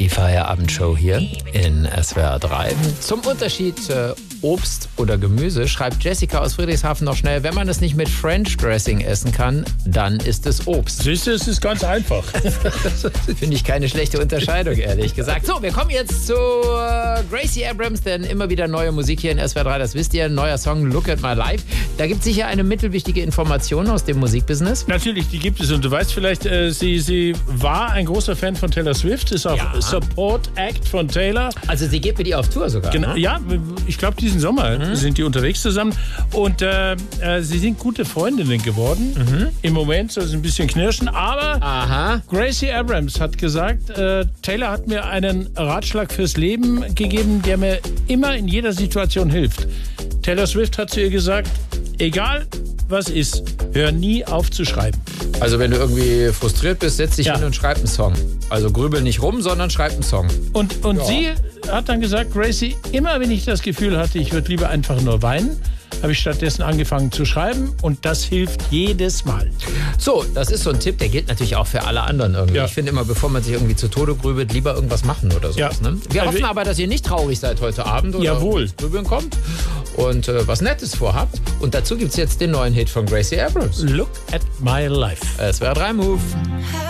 Die Feierabendshow hier in SWR 3. Zum Unterschied Obst oder Gemüse schreibt Jessica aus Friedrichshafen noch schnell: Wenn man es nicht mit French Dressing essen kann, dann ist es Obst. Siehst du, es ist ganz einfach. Finde ich keine schlechte Unterscheidung, ehrlich gesagt. So, wir kommen jetzt zu Gracie Abrams, denn immer wieder neue Musik hier in SWR 3, das wisst ihr. Neuer Song, Look at My Life. Da gibt es sicher eine mittelwichtige Information aus dem Musikbusiness. Natürlich, die gibt es. Und du weißt vielleicht, sie war ein großer Fan von Taylor Swift, ist auch Support Act von Taylor. Also sie geht mit ihr auf Tour sogar. Genau, ne? ja, ich glaube diesen Sommer sind die unterwegs zusammen. Und sie sind gute Freundinnen geworden. Im Moment soll es ein bisschen knirschen, aber Gracie Abrams hat gesagt, Taylor hat mir einen Ratschlag fürs Leben gegeben, der mir immer in jeder Situation hilft. Taylor Swift hat zu ihr gesagt, egal was ist, hör nie auf zu schreiben. Also wenn du irgendwie frustriert bist, setz dich hin und schreib einen Song. Also grübel nicht rum, sondern schreib einen Song. Und sie hat dann gesagt, Gracie, immer wenn ich das Gefühl hatte, ich würde lieber einfach nur weinen, habe ich stattdessen angefangen zu schreiben und das hilft jedes Mal. So, das ist so ein Tipp, der gilt natürlich auch für alle anderen irgendwie. Ja. Ich finde immer, bevor man sich irgendwie zu Tode grübelt, lieber irgendwas machen oder sowas. Ja. Ne? Wir hoffen aber, dass ihr nicht traurig seid heute Abend oder grübeln kommt und was Nettes vorhabt. Und dazu gibt es jetzt den neuen Hit von Gracie Abrams. Look at My Life. SWR 3 Move.